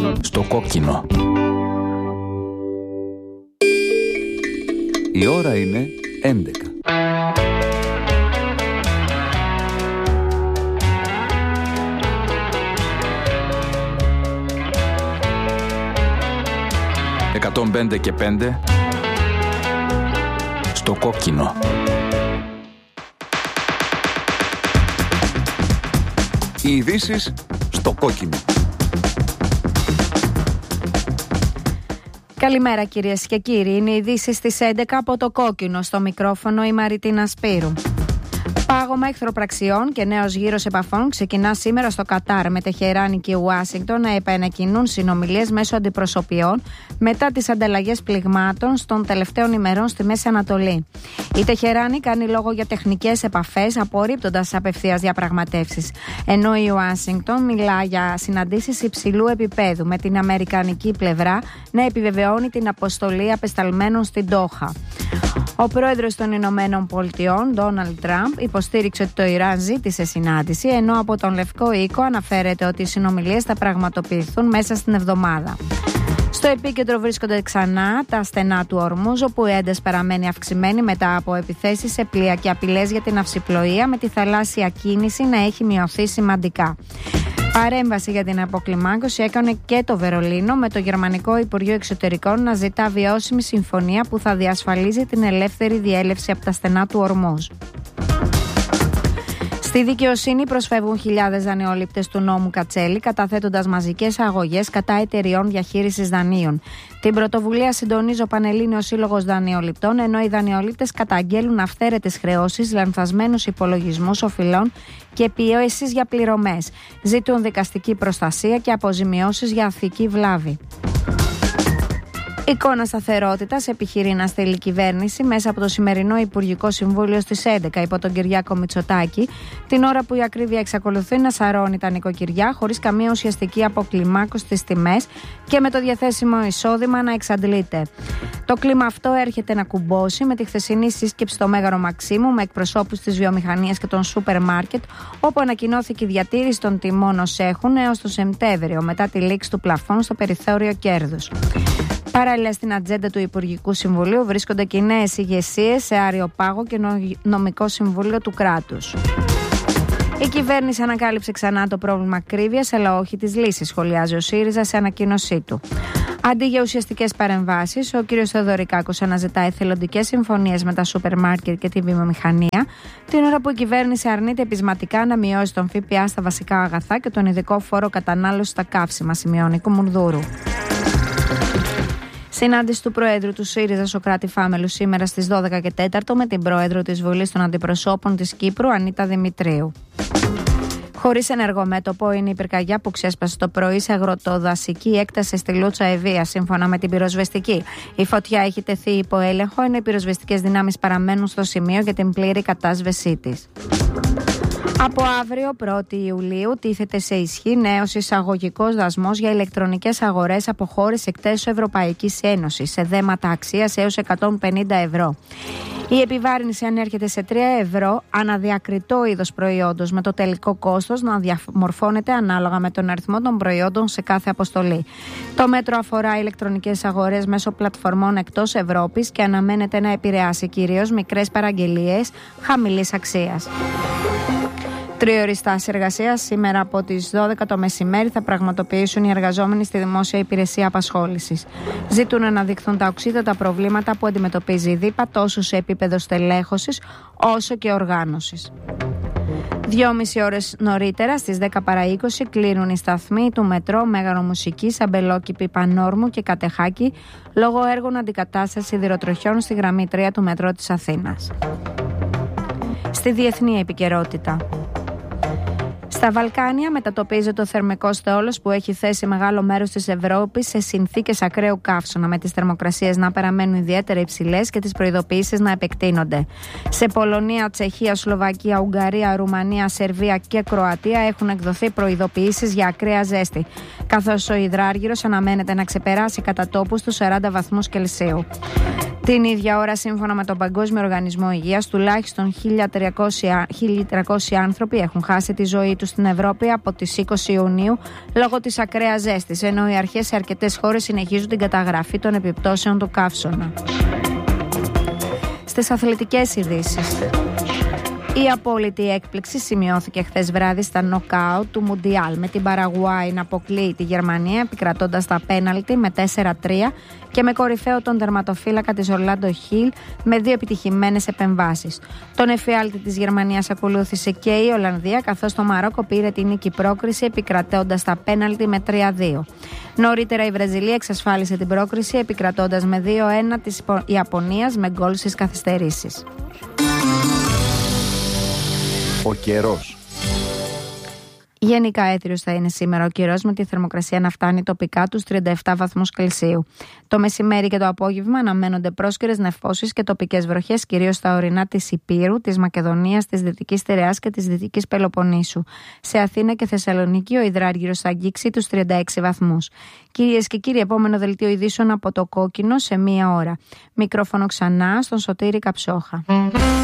Στο κόκκινο. Η ώρα είναι 11. «105 και 5» στο κόκκινο. Οι ειδήσεις στο κόκκινο. Καλημέρα κυρίες και κύριοι, είναι οι ειδήσεις στις 11 από το κόκκινο. Στο μικρόφωνο η Μαριτίνα Σπύρου. Πάγωμα εχθροπραξιών και νέος γύρος επαφών ξεκινά σήμερα στο Κατάρ, με Τεχεράνη και Ουάσιγκτον να επανεκκινούν συνομιλίες μέσω αντιπροσωπιών μετά τις ανταλλαγές πληγμάτων των τελευταίων ημερών στη Μέση Ανατολή. Η Τεχεράνη κάνει λόγο για τεχνικές επαφές, απορρίπτοντας απευθείας διαπραγματεύσεις, ενώ η Ουάσιγκτον μιλά για συναντήσεις υψηλού επίπεδου, με την αμερικανική πλευρά να επιβεβαιώνει την αποστολή απεσταλμένων στην Ντόχα. Ο πρόεδρος των Ηνωμένων Πολιτειών, Ντόναλντ Τραμπ, υποστήριξε ότι το Ιράν ζήτησε συνάντηση, ενώ από τον Λευκό Οίκο αναφέρεται ότι οι συνομιλίες θα πραγματοποιηθούν μέσα στην εβδομάδα. Στο επίκεντρο βρίσκονται ξανά τα στενά του Ορμούζ, όπου η ένταση παραμένει αυξημένη μετά από επιθέσεις σε πλοία και απειλές για την ναυσιπλοεία, με τη θαλάσσια κίνηση να έχει μειωθεί σημαντικά. Παρέμβαση για την αποκλιμάκωση έκανε και το Βερολίνο, με το Γερμανικό Υπουργείο Εξωτερικών να ζητά βιώσιμη συμφωνία που θα διασφαλίζει την ελεύθερη διέλευση από τα στενά του Ορμούζ. Στη δικαιοσύνη προσφεύγουν χιλιάδες δανειολήπτες του νόμου Κατσέλη, καταθέτοντας μαζικές αγωγές κατά εταιριών διαχείρισης δανείων. Την πρωτοβουλία συντονίζει ο Πανελλήνιος Σύλλογος Δανειοληπτών, ενώ οι δανειολήπτες καταγγέλουν αυθαίρετες χρεώσεις, λανθασμένους υπολογισμούς οφειλών και πιέσεις για πληρωμές. Ζητούν δικαστική προστασία και αποζημιώσεις για αθλητική βλάβη. Εικόνα σταθερότητας επιχειρεί να στείλει η κυβέρνηση μέσα από το σημερινό Υπουργικό Συμβούλιο στις 11 υπό τον Κυριάκο Μητσοτάκη, την ώρα που η ακρίβεια εξακολουθεί να σαρώνει τα νοικοκυριά χωρίς καμία ουσιαστική αποκλιμάκωση στις τιμές και με το διαθέσιμο εισόδημα να εξαντλείται. Το κλίμα αυτό έρχεται να κουμπώσει με τη χθεσινή σύσκεψη στο Μέγαρο Μαξίμου με εκπροσώπους της βιομηχανίας και των σούπερ μάρκετ, όπου ανακοινώθηκε η διατήρηση των τιμών ως έχουν έως το Σεπτέμβριο, μετά τη λήξη του πλαφών στο περιθώριο κέρδους. Παράλληλα, στην ατζέντα του Υπουργικού Συμβουλίου βρίσκονται και νέες ηγεσίες σε Άριο Πάγο και Νομικό Συμβούλιο του κράτους. Η κυβέρνηση ανακάλυψε ξανά το πρόβλημα ακρίβειας, αλλά όχι της λύσης, σχολιάζει ο ΣΥΡΙΖΑ σε ανακοίνωσή του. Αντί για ουσιαστικές παρεμβάσεις, ο κ. Θεοδωρικάκος αναζητά εθελοντικές συμφωνίες με τα σούπερ μάρκετ και τη βιομηχανία, την ώρα που η κυβέρνηση αρνείται επισματικά να μειώσει τον ΦΠΑ στα βασικά αγαθά και τον ειδικό φόρο κατανάλωσης στα καύσιμα, σημειώνει Κουμουνδούρου. Συνάντηση του Προέδρου του ΣΥΡΙΖΑ Σωκράτη Φάμελου σήμερα στις 12 και 4 με την Πρόεδρο της Βουλής των Αντιπροσώπων της Κύπρου, Ανίτα Δημητρίου. Χωρίς ενεργό μέτωπο είναι η πυρκαγιά που ξέσπασε το πρωί σε αγροτοδασική έκταση στη Λούτσα Ευβοία, σύμφωνα με την πυροσβεστική. Η φωτιά έχει τεθεί υπό έλεγχο, ενώ οι πυροσβεστικές δυνάμεις παραμένουν στο σημείο για την πλήρη κατάσβεσή της. Από αύριο 1η Ιουλίου τίθεται σε ισχύ νέος εισαγωγικός δασμός για ηλεκτρονικές αγορές από χώρες εκτός Ευρωπαϊκής Ένωσης σε δέματα αξίας έως 150 ευρώ. Η επιβάρυνση ανέρχεται σε 3 ευρώ αναδιακριτό είδος προϊόντος, με το τελικό κόστος να διαμορφώνεται ανάλογα με τον αριθμό των προϊόντων σε κάθε αποστολή. Το μέτρο αφορά ηλεκτρονικές αγορές μέσω πλατφορμών εκτός Ευρώπης και αναμένεται να επηρεάσει κυρίως μικρές παραγγελίες χαμηλής αξίας. Τριωρής εργασίας σήμερα από τις 12 το μεσημέρι θα πραγματοποιήσουν οι εργαζόμενοι στη Δημόσια Υπηρεσία Απασχόλησης. Ζητούν να αναδειχθούν τα οξύτατα προβλήματα που αντιμετωπίζει η ΔΥΠΑ τόσο σε επίπεδο στελέχωσης όσο και οργάνωσης. 2,5 ώρες νωρίτερα, στις 10 παρά 20, κλείνουν οι σταθμοί του μετρό Μέγαρο Μουσικής, Αμπελόκηπη, Πανόρμου και Κατεχάκη λόγω έργων αντικατάστασης σιδηροτροχιών στη γραμμή 3 του μετρό της Αθήνας. Στη διεθνή επικαιρότητα. Στα Βαλκάνια μετατοπίζεται ο θερμικός στόλος που έχει θέσει μεγάλο μέρος της Ευρώπης σε συνθήκες ακραίου καύσωνα, με τις θερμοκρασίες να παραμένουν ιδιαίτερα υψηλές και τις προειδοποιήσεις να επεκτείνονται. Σε Πολωνία, Τσεχία, Σλοβακία, Ουγγαρία, Ρουμανία, Σερβία και Κροατία έχουν εκδοθεί προειδοποιήσεις για ακραία ζέστη, καθώς ο υδράργυρος αναμένεται να ξεπεράσει κατά τόπους τους 40 βαθμούς Κελσίου. Την ίδια ώρα, σύμφωνα με τον Παγκόσμιο Οργανισμό Υγείας, τουλάχιστον 1.300 άνθρωποι έχουν χάσει τη ζωή τους στην Ευρώπη από τις 20 Ιουνίου λόγω της ακραίας ζέστης, ενώ οι αρχές σε αρκετές χώρες συνεχίζουν την καταγραφή των επιπτώσεων του καύσωνα. Στις αθλητικές ειδήσεις. Η απόλυτη έκπληξη σημειώθηκε χθες βράδυ στα νοκάουτ του Μουντιάλ, με την Παραγουάη να αποκλείει τη Γερμανία επικρατώντας τα πέναλτι με 4-3 και με κορυφαίο τον τερματοφύλακα της Ορλάντο Χιλ με 2 επιτυχημένες επεμβάσεις. Τον εφιάλτη της Γερμανίας ακολούθησε και η Ολλανδία, καθώς το Μαρόκο πήρε την νίκη πρόκριση επικρατώντας τα πέναλτι με 3-2. Νωρίτερα η Βραζιλία εξασφάλισε την πρόκριση επικρατώντας με 2-1 της Ιαπωνίας με γκολ στις καθυστερήσεις. Ο καιρός. Γενικά έθριος θα είναι σήμερα ο καιρός, με τη θερμοκρασία να φτάνει τοπικά τους 37 βαθμούς Κελσίου. Το μεσημέρι και το απόγευμα αναμένονται πρόσκαιρες νεφώσεις και τοπικές βροχές, κυρίως στα ορεινά της Υπήρου, της Μακεδονίας, της Δυτικής Στερεάς και της Δυτικής Πελοποννήσου. Σε Αθήνα και Θεσσαλονίκη ο υδράργυρος θα αγγίξει τους 36 βαθμούς. Κυρίες και κύριοι, επόμενο δελτίο ειδήσεων από το Κόκκινο σε 1 ώρα. Μικρόφωνο ξανά στον Σωτήρη Καψόχα.